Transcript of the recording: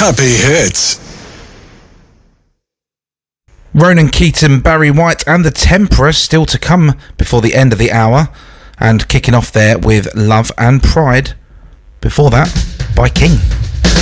Happy Hits. Ronan Keaton, Barry White and The Temperors still to come before the end of the hour. And kicking off there with Love and Pride. Before that, by King.